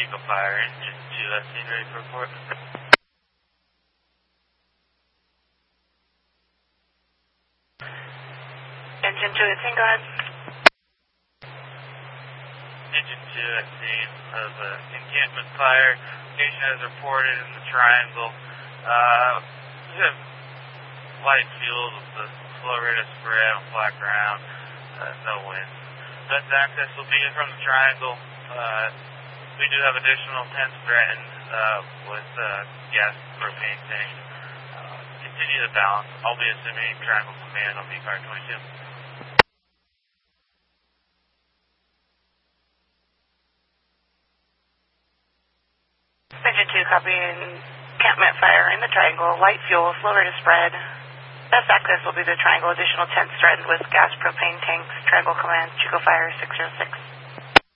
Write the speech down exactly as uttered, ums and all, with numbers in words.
Eagle Fire, engine two, that's scene ready for report. Engine two, it's in, go ahead. Engine two at scene of uh, encampment fire. Location as reported in the triangle. Uh, we have light fuel with the slow rate of spread on flat ground. Uh, no wind. Best access will be from the triangle. Uh, we do have additional tents threatened uh, with uh, gas propane tanks. Uh, continue to balance. I'll be assuming triangle command on V Fire twenty-two. Engine two, copy encampment fire in the triangle. Light fuel, slow rate of spread. Best access will be the triangle. Additional tents threatened with gas propane tanks. Triangle command, Chico Fire six zero six.